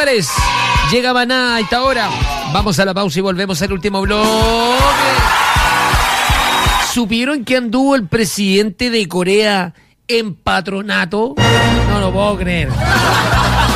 Suárez. Llega Maná a esta hora. Vamos a la pausa y volvemos al último bloque. ¿Supieron que anduvo el presidente de Corea en patronato? No lo puedo creer.